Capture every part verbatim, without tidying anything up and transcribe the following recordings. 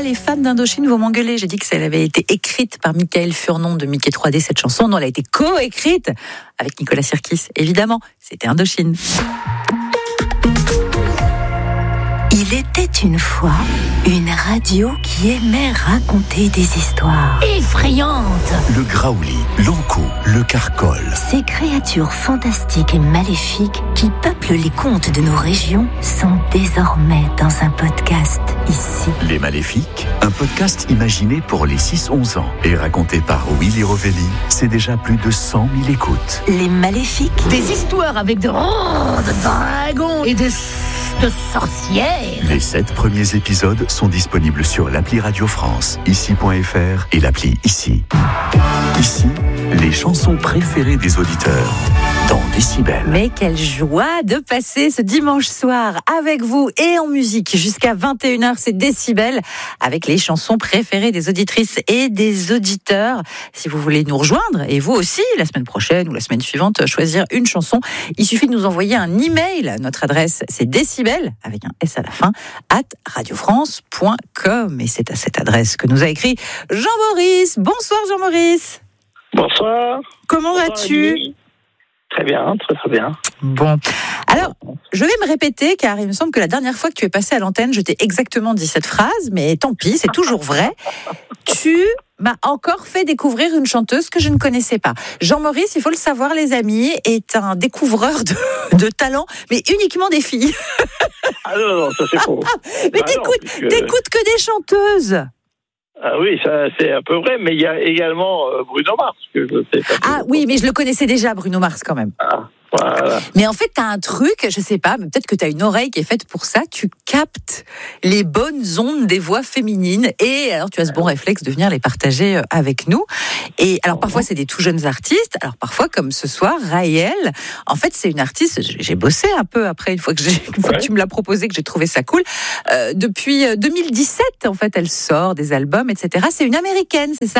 les fans d'Indochine vont m'engueuler. J'ai dit que ça avait été écrite par Michael Furnon de Mickey trois D, cette chanson. Non, elle a été co-écrite avec Nicolas Sirkis. Évidemment, c'était Indochine. Il était une fois une radio qui aimait raconter des histoires effrayantes. Le graouli, l'ankou, le carcol. Ces créatures fantastiques et maléfiques qui peuplent les contes de nos régions sont désormais dans un podcast ici. Les Maléfiques, un podcast imaginé pour les six onze ans et raconté par Willy Rovelli. C'est déjà plus de cent mille écoutes. Les Maléfiques. Des histoires avec de, oh, de dragons et de, de sorcières. Les sept premiers épisodes sont disponibles sur l'appli Radio France, ici point f r et l'appli Ici. Ici, les chansons préférées des auditeurs dans Décibel. Mais quelle joie de passer ce dimanche soir avec vous et en musique jusqu'à vingt et une heures, c'est Décibel avec les chansons préférées des auditrices et des auditeurs. Si vous voulez nous rejoindre, et vous aussi, la semaine prochaine ou la semaine suivante, choisir une chanson, il suffit de nous envoyer un email. Notre adresse, c'est décibel, avec un S à la fin, at radiofrance point com. Et c'est à cette adresse que nous a écrit Jean-Maurice. Bonsoir Jean-Maurice. Bonsoir. Comment Bonsoir, vas-tu ? Annie. Très bien, très très bien. Bon, alors, je vais me répéter, car il me semble que la dernière fois que tu es passé à l'antenne, je t'ai exactement dit cette phrase, mais tant pis, c'est toujours vrai. Tu m'as encore fait découvrir une chanteuse que je ne connaissais pas. Jean-Maurice, il faut le savoir, les amis, est un découvreur de, de talent, mais uniquement des filles. Ah non, non, ça c'est faux. mais bah t'écoutes, non, puisque... t'écoutes que des chanteuses. Ah oui, ça c'est un peu vrai, mais il y a également euh, Bruno Mars que je sais. Ah oui, mais je le connaissais déjà, Bruno Mars, quand même. Ah, voilà. Mais en fait, t'as un truc, je sais pas, mais peut-être que t'as une oreille qui est faite pour ça, tu captes les bonnes ondes des voix féminines, et alors tu as ce bon réflexe de venir les partager avec nous. Et alors parfois c'est des tout jeunes artistes, alors parfois comme ce soir, Raël, en fait c'est une artiste, j'ai bossé un peu après, une fois que, j'ai, une fois ouais. que tu me l'as proposé, que j'ai trouvé ça cool. Euh, depuis deux mille dix-sept, en fait, elle sort des albums, et cetera. C'est une américaine, c'est ça ?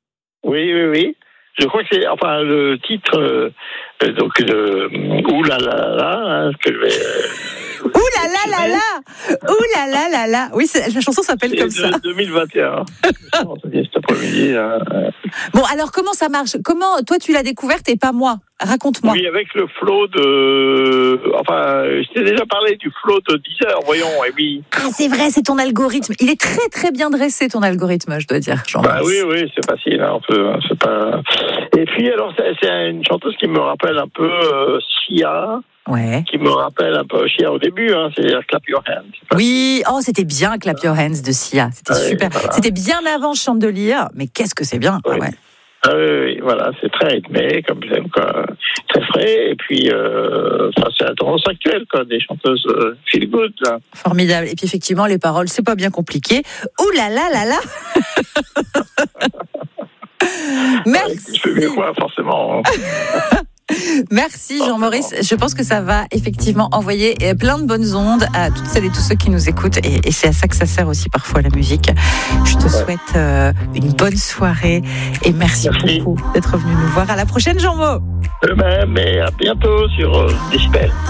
Oui, oui, oui. Je crois que c'est, enfin, le titre, euh, donc, de Ouh là là là, hein, que je vais. Euh, Ouh là là là là Ouh là là là là Oui, la chanson s'appelle c'est comme de, ça. deux mille vingt et un. Cet après-midi. Hein. Bon, alors, comment ça marche ? Comment, toi, tu l'as découverte et pas moi ? Raconte-moi. Oui, avec le flow de... Enfin, je t'ai déjà parlé du flow de Deezer, voyons, et oui. Ah, c'est vrai, c'est ton algorithme. Il est très, très bien dressé, ton algorithme, je dois dire. Bah oui, oui, c'est facile, hein, on peut, c'est pas... Et puis, alors, c'est, c'est une chanteuse qui me rappelle un peu euh, Sia. Ouais. Qui me rappelle un peu Sia au début, hein, c'est-à-dire Clap Your Hands. Oui, oh, c'était bien Clap Your Hands de Sia. C'était ouais, super. Voilà. C'était bien avant Chandelier, mais qu'est-ce que c'est bien. Oui. Ah ouais. Ah oui, oui, voilà, c'est très rythmé, comme j'aime, quoi, très frais, et puis, euh, enfin, c'est la tendance actuelle, quoi, des chanteuses euh, feel good, là. Formidable. Et puis, effectivement, les paroles, c'est pas bien compliqué. Ouh là là là là. Merci. Je fais mieux, quoi, forcément. Merci Jean-Maurice, je pense que ça va effectivement envoyer plein de bonnes ondes à toutes celles et tous ceux qui nous écoutent, et, et c'est à ça que ça sert aussi parfois la musique. Je te souhaite euh, une bonne soirée et merci, merci beaucoup d'être venu nous voir. À la prochaine Jean-Mo. De même, et à bientôt sur euh, Décibel.